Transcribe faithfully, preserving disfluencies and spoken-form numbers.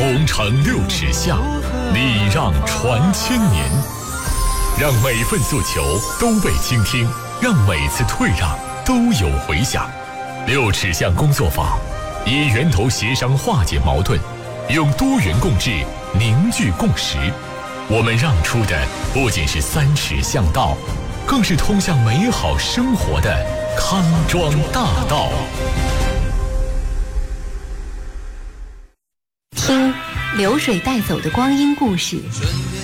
同城六尺巷，礼让传千年，让每份诉求都被倾听，让每次退让都有回响。六尺巷工作坊以源头协商化解矛盾，用多元共治凝聚共识。我们让出的不仅是三尺巷道，更是通向美好生活的康庄大道。 听流水带走的光阴故事，